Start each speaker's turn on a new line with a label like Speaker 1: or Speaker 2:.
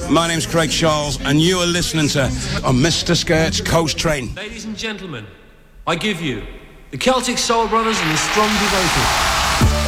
Speaker 1: My name's Craig Charles, and you are listening to Mr. Skirt's Coast Train.
Speaker 2: Ladies and gentlemen, I give you the Celtic Soul Brothers and the Strong Devoted.